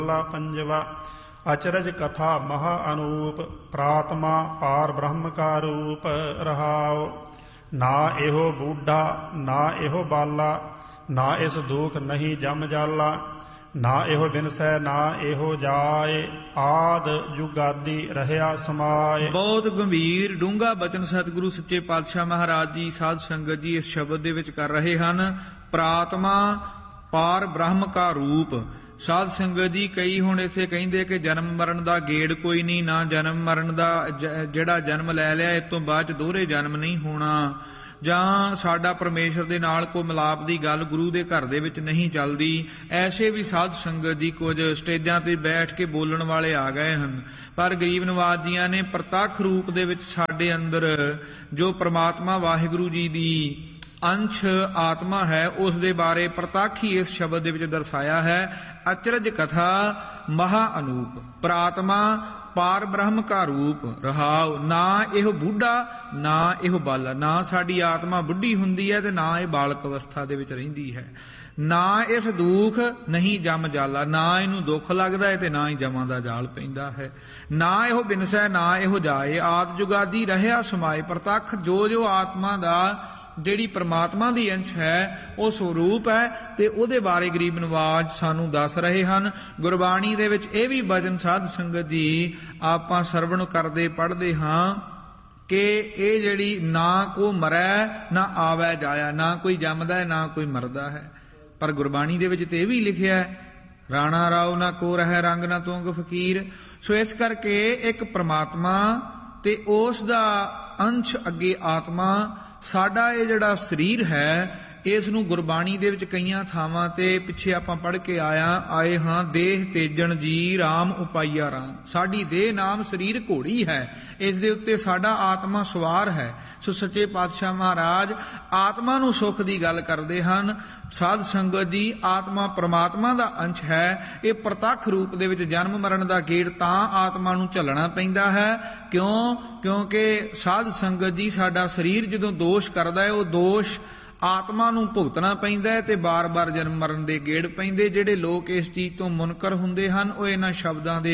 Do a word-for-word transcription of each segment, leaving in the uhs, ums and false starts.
पंजवा। अचरज कथा महा अनूप प्रात्मा पार ब्रह्म का रूप रहाओ। ना एहो बूढ़ा ना एहो बाला ना इस दुख नहीं जम जाला। ना एहो बिनसै ना एहो जाए आद जुगादी रहया समाए। बहुत गंभीर डूंगा बचन सतगुरु सच्चे पातशाह महाराज जी साध संगत जी इस शब्द दे विच कर रहे हन। प्रात्मा पार ब्रह्म का रूप। साध संगत जी कई हुण इत्थे कहिंदे कि जन्म मरण दा गेड़ कोई नहीं, ना जन्म मरण दा जिहड़ा जन्म लै लिया इस तों बाद दोहरे जन्म नहीं होना, ਜਾਂ ਸਾਡਾ ਪਰਮੇਸ਼ਰ ਦੇ ਨਾਲ ਕੋਈ ਮਿਲਾਪ ਦੀ ਗੱਲ ਗੁਰੂ ਦੇ ਘਰ ਦੇ ਵਿੱਚ ਨਹੀਂ ਚੱਲਦੀ। ਐਸੇ ਵੀ ਸਾਧ ਸੰਗਤ ਦੀ ਕੁਝ ਸਟੇਜਾਂ ਤੇ ਬੈਠ ਕੇ ਬੋਲਣ ਵਾਲੇ ਆ ਗਏ ਹਨ, ਪਰ ਗਰੀਬ ਨਵਾਜ ਜੀਆਂ ਨੇ ਪ੍ਰਤੱਖ ਰੂਪ ਦੇ ਵਿੱਚ ਸਾਡੇ ਅੰਦਰ ਜੋ ਪ੍ਰਮਾਤਮਾ ਵਾਹਿਗੁਰੂ ਜੀ ਦੀ ਅੰਸ਼ ਆਤਮਾ ਹੈ ਉਸ ਦੇ ਬਾਰੇ ਪ੍ਰਤੱਖ ਹੀ ਇਸ ਸ਼ਬਦ ਦੇ ਵਿੱਚ ਦਰਸਾਇਆ ਹੈ। ਅਚਰਜ ਕਥਾ ਮਹਾ ਅਨੂਪ ਪ੍ਰਾਤਮਾ ਪਾਰ ਬ੍ਰਹਮ ਕਾ ਰੂਪ ਰਹਾਉ। ਨਾ ਇਹੋ ਬੁੱਢਾ ਨਾ ਇਹੋ ਬਾਲਾ, ਨਾ ਸਾਡੀ ਆਤਮਾ ਬੁੱਢੀ ਹੁੰਦੀ ਹੈ ਤੇ ਨਾ ਇਹ ਬਾਲਕ ਅਵਸਥਾ ਦੇ ਵਿੱਚ ਰਹਿੰਦੀ ਹੈ। ਨਾ ਇਸ ਦੁੱਖ ਨਹੀਂ ਜਮ जाला, ਨਾ ਇਹਨੂੰ ਦੁੱਖ ਲੱਗਦਾ ਹੈ ਤੇ ਨਾ ਹੀ ਜਮਾਂ ਦਾ ਜਾਲ ਪੈਂਦਾ ਹੈ। ਨਾ ਇਹੋ ਬਿਨਸੈ ਨਾ ਇਹੋ ਜਾਏ ਆਦ ਜੁਗਾਦੀ ਰਹਿਆ ਸਮਾਏ। ਪ੍ਰਤੱਖ ਜੋ ਜੋ ਆਤਮਾ ਦਾ ਜਿਹੜੀ ਪ੍ਰਮਾਤਮਾ ਦੀ ਅੰਸ਼ ਹੈ ਉਹ ਸਰੂਪ ਹੈ ਤੇ ਉਹਦੇ ਬਾਰੇ ਗਰੀਬ ਨਵਾਜ ਸਾਨੂੰ ਦੱਸ ਰਹੇ ਹਨ। ਗੁਰਬਾਣੀ ਦੇ ਵਿੱਚ ਇਹ ਵੀ ਬਚਨ ਸਾਧ ਸੰਗਤ ਦੀ ਆਪਾਂ ਸਰਵਣ ਕਰਦੇ ਪੜ੍ਹਦੇ ਹਾਂ ਕਿ ਇਹ ਜਿਹੜੀ ਨਾ ਕੋ ਮਰੈ ਨਾ ਆਵੈ ਜਾਇਆ, ਨਾ ਕੋਈ ਜੰਮਦਾ ਹੈ ਨਾ ਕੋਈ ਮਰਦਾ ਹੈ। ਪਰ ਗੁਰਬਾਣੀ ਦੇ ਵਿੱਚ ਤੇ ਇਹ ਵੀ ਲਿਖਿਆ ਹੈ ਰਾਣਾ ਰਾਓ ਨਾ ਕੋ ਰਹਿ ਰੰਗ ਨਾ ਤੂੰਗ ਫਕੀਰ। ਸੋ ਇਸ ਕਰਕੇ ਇੱਕ ਪ੍ਰਮਾਤਮਾ ਤੇ ਉਸ ਦਾ ਅੰਸ਼ ਅੱਗੇ ਆਤਮਾ, ਸਾਡਾ ਇਹ ਜਿਹੜਾ ਸਰੀਰ ਹੈ ਇਸ ਨੂੰ ਗੁਰਬਾਣੀ ਦੇ ਵਿੱਚ ਕਈਆਂ ਥਾਵਾਂ ਤੇ ਪਿੱਛੇ ਆਪਾਂ ਪੜ੍ਹ ਕੇ ਆਇਆ ਆਏ ਹਾਂ ਦੇਹ ਤੇਜਣ ਜੀ ਰਾਮ ਉਪਾਈਆ ਰਾਮ। ਸਾਡੀ ਦੇਹ ਨਾਮ ਸਰੀਰ ਘੋੜੀ ਹੈ, ਇਸ ਦੇ ਉੱਤੇ ਸਾਡਾ ਆਤਮਾ ਸਵਾਰ ਹੈ। ਸੋ ਸੱਚੇ ਪਾਤਸ਼ਾਹ ਮਹਾਰਾਜ ਆਤਮਾ ਨੂੰ ਸੁੱਖ ਦੀ ਗੱਲ ਕਰਦੇ ਹਨ। ਸਾਧ ਸੰਗਤ ਦੀ ਆਤਮਾ ਪ੍ਰਮਾਤਮਾ ਦਾ ਅੰਸ਼ ਹੈ। ਇਹ ਪ੍ਰਤੱਖ ਰੂਪ ਦੇ ਵਿੱਚ ਜਨਮ ਮਰਨ ਦਾ ਗੇੜ ਤਾਂ ਆਤਮਾ ਨੂੰ ਝੱਲਣਾ ਪੈਂਦਾ ਹੈ। ਕਿਉਂ? ਕਿਉਂਕਿ ਸਾਧ ਸੰਗਤ ਦੀ ਸਾਡਾ ਸਰੀਰ ਜਦੋਂ ਦੋਸ਼ ਕਰਦਾ ਹੈ ਉਹ ਦੋਸ਼ ਆਤਮਾ ਨੂੰ ਭੁਗਤਣਾ ਪੈਂਦਾ ਹੈ ਤੇ ਬਾਰ-ਬਾਰ ਜਨਮ ਮਰਨ ਦੇ ਗੇੜ ਪੈਂਦੇ। ਜਿਹੜੇ ਲੋਕ ਇਸ ਚੀਜ਼ ਤੋਂ ਮੁਨਕਰ ਹੁੰਦੇ ਹਨ ਉਹ ਇਹਨਾਂ ਸ਼ਬਦਾਂ ਦੇ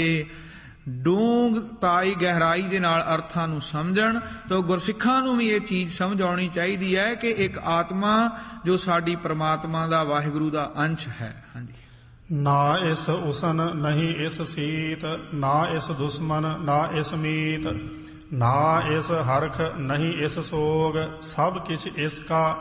ਡੂੰਘਤਾਈ ਗਹਿਰਾਈ ਦੇ ਨਾਲ ਅਰਥਾਂ ਨੂੰ ਸਮਝਣ। ਤਾਂ ਗੁਰਸਿੱਖਾਂ ਨੂੰ ਵੀ ਇਹ ਚੀਜ਼ ਸਮਝ ਆਉਣੀ ਚਾਹੀਦੀ ਹੈ ਕਿ ਇੱਕ ਆਤਮਾ ਜੋ ਸਾਡੀ ਪ੍ਰਮਾਤਮਾ ਦਾ ਵਾਹਿਗੁਰੂ ਦਾ ਅੰਸ਼ ਹੈ। ਹਾਂਜੀ। ਨਾ ਇਸ ਉਸਨ ਨਹੀਂ ਇਸ ਸੀਤ ਨਾ ਇਸ ਦੁਸ਼ਮਨ ਨਾ ਇਸ ਮੀਤ। ਨਾ ਇਸ ਹਰਖ ਨਹੀਂ ਇਸ ਸੋਗ ਸਭ ਕਿਛ ਇਸ ਕਾ